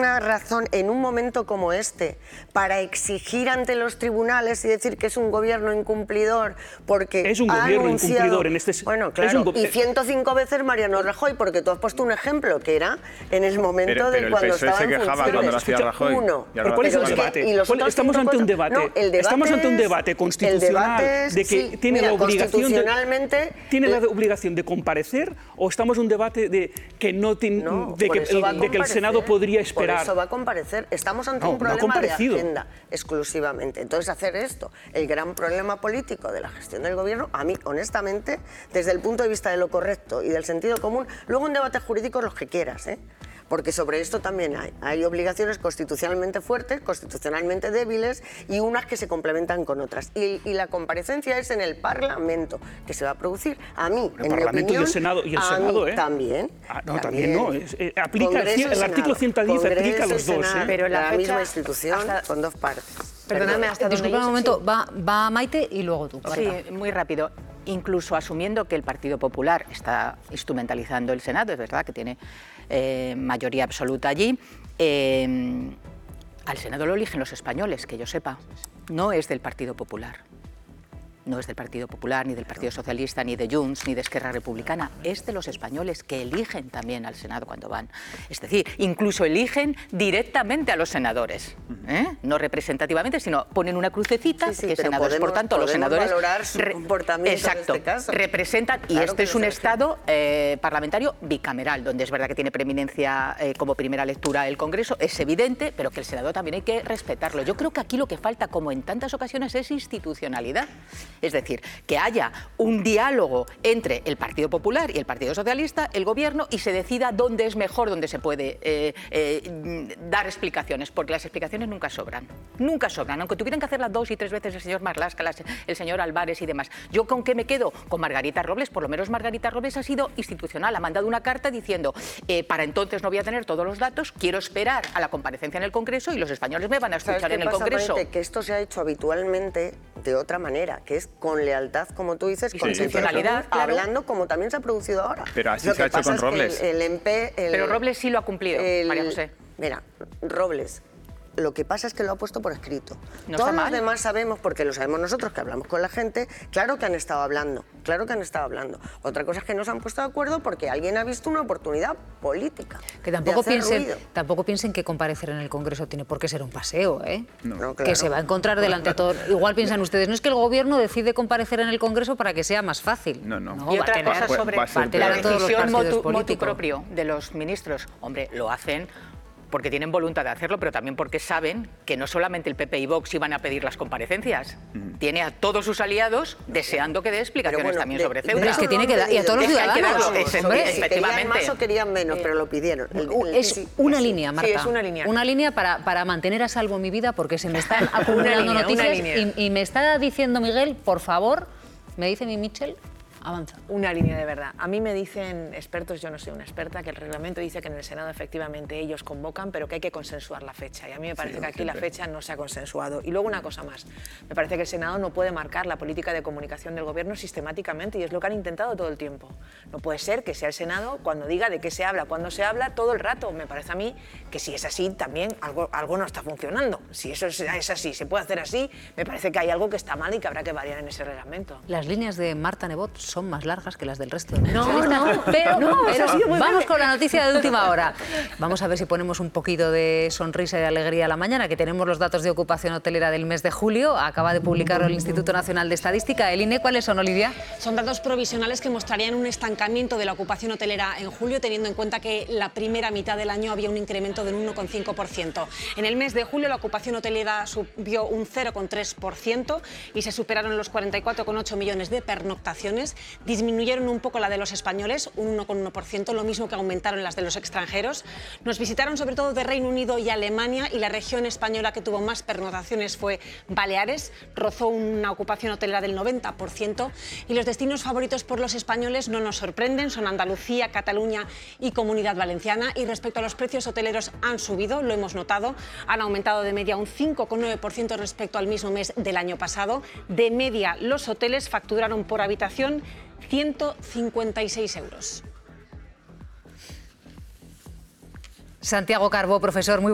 ninguna razón en un momento como este para exigir ante los tribunales y decir que es un gobierno incumplidor porque es un gobierno incumplidor en este... Bueno, claro, y 105 veces Mariano Rajoy, porque tú has puesto un ejemplo que era en el momento de cuando estaba en funciones. Cuando lo hacía Rajoy. ¿Pero cuál es el debate? Estamos ante un debate. No, Estamos ante un debate constitucional de que tiene la obligación de comparecer, o estamos en un debate de que el Senado podría esperar. Por eso va a comparecer. Estamos ante un problema de agenda exclusivamente. Entonces, hacer esto, el gran problema político de la gestión del gobierno, a mí, honestamente, desde el punto de vista de lo correcto y del sentido común, luego en debates jurídicos los que quieras, porque sobre esto también hay obligaciones constitucionalmente fuertes, constitucionalmente débiles y unas que se complementan con otras. Y la comparecencia es en el Parlamento, que se va a producir. A mí, en mi opinión, y el Senado, también. También no. Aplica el artículo 110, aplica a los dos. Pero la misma institución con dos partes. Perdóname, disculpa un momento, va Maite y luego tú. Sí, muy rápido. Incluso asumiendo que el Partido Popular está instrumentalizando el Senado, es verdad que tiene mayoría absoluta allí, al Senado lo eligen los españoles, que yo sepa, no es del Partido Popular. No es del Partido Popular, ni del Partido Socialista, ni de Junts, ni de Esquerra Republicana. Es de los españoles, que eligen también al Senado cuando van. Es decir, incluso eligen directamente a los senadores. No representativamente, sino ponen una crucecita, que senadores, por tanto, los senadores... valorar su comportamiento en este caso. Representan, y este es un Estado parlamentario bicameral, donde es verdad que tiene preeminencia como primera lectura el Congreso, es evidente, pero que el Senado también hay que respetarlo. Yo creo que aquí lo que falta, como en tantas ocasiones, es institucionalidad. Es decir, que haya un diálogo entre el Partido Popular y el Partido Socialista, el Gobierno, y se decida dónde es mejor, dónde se puede dar explicaciones, porque las explicaciones nunca sobran. Nunca sobran, aunque tuvieran que hacerlas 2 y 3 veces el señor Marlaska, el señor Álvarez y demás. ¿Yo con qué me quedo? Con Margarita Robles. Por lo menos Margarita Robles ha sido institucional, ha mandado una carta diciendo para entonces no voy a tener todos los datos, quiero esperar a la comparecencia en el Congreso y los españoles me van a escuchar en el Congreso. Que esto se ha hecho habitualmente de otra manera, que es con lealtad, como tú dices, con institucionalidad, claro. Hablando como también se ha producido ahora. Pero así se ha hecho con Robles. Pero Robles sí lo ha cumplido, María José. Mira, Robles, lo que pasa es que lo ha puesto por escrito. No Todos los demás sabemos, porque lo sabemos nosotros, que hablamos con la gente, claro que han estado hablando, Otra cosa es que no se han puesto de acuerdo porque alguien ha visto una oportunidad política. Que tampoco piensen que comparecer en el Congreso tiene por qué ser un paseo, No, claro. Que se va a encontrar delante de todo. Igual piensan ustedes, no es que el Gobierno decide comparecer en el Congreso para que sea más fácil. No. Y otra cosa sobre la decisión motu políticos. propio de los ministros. Hombre, lo hacen porque tienen voluntad de hacerlo, pero también porque saben que no solamente el PP y Vox iban a pedir las comparecencias. Tiene a todos sus aliados deseando que dé explicaciones también sobre Ceuta. Es que tiene que dar, y a todos los ciudadanos. Efectivamente. Si querían más o querían menos, pero lo pidieron. Es una línea, Marta. Sí, es una línea. Una línea para mantener a salvo mi vida, porque se me están acumulando noticias y me está diciendo Miguel, por favor, me dice mi Michel, avanza. Una línea de verdad. A mí me dicen expertos, yo no soy una experta, que el reglamento dice que en el Senado efectivamente ellos convocan, pero que hay que consensuar la fecha. Y a mí me parece que aquí la fecha no se ha consensuado. Y luego una cosa más. Me parece que el Senado no puede marcar la política de comunicación del Gobierno sistemáticamente, y es lo que han intentado todo el tiempo. No puede ser que sea el Senado cuando diga de qué se habla, cuándo se habla, todo el rato. Me parece a mí que si es así, también algo no está funcionando. Si eso es así, se puede hacer así, me parece que hay algo que está mal y que habrá que variar en ese reglamento. Las líneas de Marta Nebot son más largas que las del resto de pero vamos con la noticia de última hora. Vamos a ver si ponemos un poquito de sonrisa y de alegría a la mañana, que tenemos los datos de ocupación hotelera del mes de julio. Acaba de publicarlo el Instituto Nacional de Estadística. El INE, ¿cuáles son, Olivia? Son datos provisionales que mostrarían un estancamiento de la ocupación hotelera en julio, teniendo en cuenta que la primera mitad del año había un incremento del 1,5%. En el mes de julio la ocupación hotelera subió un 0,3% y se superaron los 44,8 millones de pernoctaciones. Disminuyeron un poco la de los españoles, un 1,1%, lo mismo que aumentaron las de los extranjeros. Nos visitaron sobre todo de Reino Unido y Alemania, y la región española que tuvo más pernoctaciones fue Baleares, rozó una ocupación hotelera del 90%, y los destinos favoritos por los españoles no nos sorprenden, son Andalucía, Cataluña y Comunidad Valenciana. Y respecto a los precios hoteleros, han subido, lo hemos notado, han aumentado de media un 5,9% respecto al mismo mes del año pasado. De media, los hoteles facturaron por habitación 156 euros. Santiago Carbó, profesor, muy